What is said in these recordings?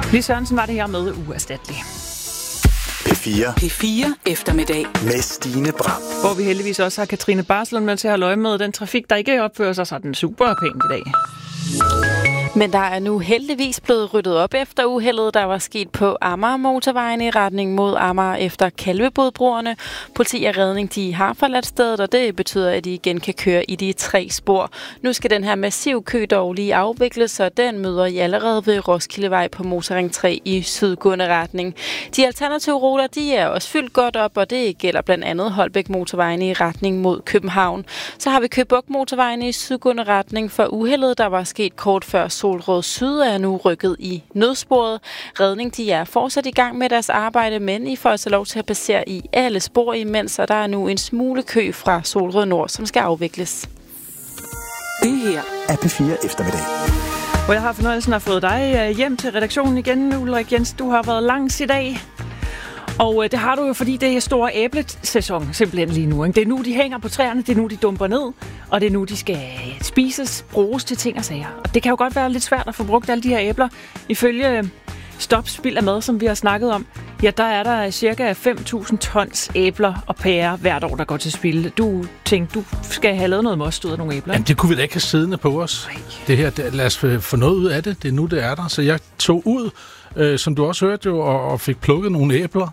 Lis Sørensen var det her med Uerstattelig. P4 eftermiddag med Stine Bram. Hvor vi heldigvis også har Katrine Barslund med til at holde øje med den trafik, der ikke opfører sig sådan super pænt i dag. Men der er nu heldigvis blevet ryddet op efter uheldet, der var sket på Amager-motorvejen i retning mod Amager efter Kalvebodbroerne. Politi og redning de har forladt stedet, og det betyder, at de igen kan køre i de 3 spor. Nu skal den her massiv kø dog lige afvikles, så den møder I allerede ved Roskildevej på Motorring 3 i sydgående retning. De alternative ruter de er også fyldt godt op, og det gælder blandt andet Holbæk-motorvejen i retning mod København. Så har vi Køge Bugt-motorvejen i sydgående retning for uheldet, der var sket kort før Solrød Syd er nu rykket i nødsporet. Redning de er fortsat i gang med deres arbejde, men I får altså lov til at passere i alle spor imens, og der er nu en smule kø fra Solrød Nord, som skal afvikles. Det her er P4 eftermiddag. Og jeg har fornøjelsen af at få dig hjem til redaktionen igen, Ulrik Jens. Du har været langs i dag. Og det har du jo, fordi det er store æblesæson simpelthen lige nu. Ikke? Det er nu, de hænger på træerne, det er nu, de dumper ned, og det er nu, de skal spises, bruges til ting og sager. Og det kan jo godt være lidt svært at få brugt alle de her æbler. Ifølge Stop Spild af Mad, som vi har snakket om, ja, der er der cirka 5.000 tons æbler og pærer hvert år, der går til spilde. Du tænkte, du skal have lavet noget most ud af nogle æbler. Jamen, det kunne vi da ikke have siddende på os. Det her, lad os få noget ud af det. Det er nu, det er der. Så jeg tog ud, som du også hørte jo, og fik plukket nogle æbler,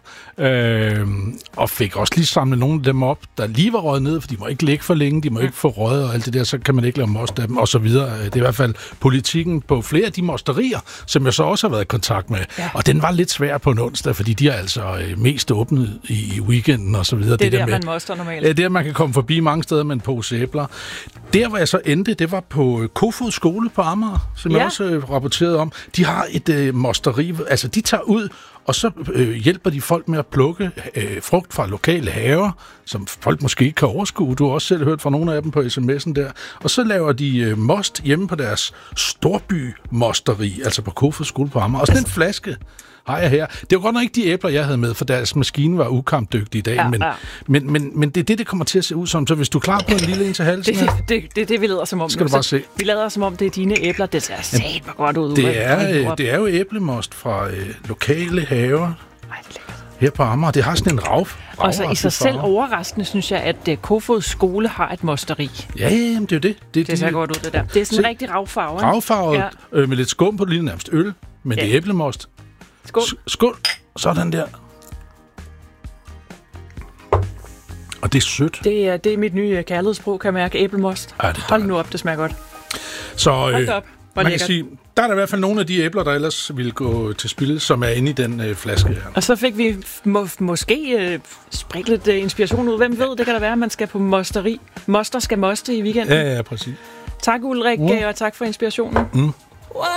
og fik også lige samlet nogle af dem op, der lige var røget ned, for de må ikke ligge for længe, de må ikke få røget og alt det der, så kan man ikke lave most af dem, og så videre. Det er i hvert fald politikken på flere af de mosterier, som jeg så også har været i kontakt med. Ja. Og den var lidt svær på en onsdag, fordi de er altså mest åbnet i weekenden og så videre. Det er der, man moster normalt. Det er der, man kan komme forbi mange steder med en pose æbler. Der, hvor jeg så endte, det var på Kofod Skole på Amager, som jeg også rapporterede om. De har et mosteri, altså de tager ud, og så hjælper de folk med at plukke frugt fra lokale haver, som folk måske ikke kan overskue. Du har også selv hørt fra nogle af dem på sms'en der. Og så laver de most hjemme på deres storby-mosteri, altså på Kofod Skole på Amager. Og sådan en flaske har jeg her. Det var godt nok ikke de æbler, jeg havde med, for deres maskine var ukampdygtig i dag. Men det er det kommer til at se ud som. Så hvis du er klar på en lille en til halsen her. Det vi lader som om. Skal du bare se. Vi lader som om, det er dine æbler. Det ser satme godt ud. Det er jo æblemost fra lokale haver. Her på Amager. Det har sådan en og så i sig selv overraskende, synes jeg, at Kofod Skole har et mosteri. Ja, det er jo det. Det ser godt ud, det der. Det er sådan en rigtig ravfarve. Ravfarvet, med lidt skum på, det ligner nærmest øl, men det er æblemost. Skål. Skål. Sådan der. Og det er sødt. Det er mit nye kærlighedssprog, kan jeg mærke. Æblemost. Hold nu op, det smager godt. Så hold op. Man kan sige, der er der i hvert fald nogle af de æbler, der ellers ville gå til spil, som er inde i den flaske her. Og så fik vi måske spredt lidt inspiration ud. Hvem ved, det kan da være, at man skal på mosteri. Moster skal moste i weekenden. Ja, præcis. Tak Ulrik, og tak for inspirationen.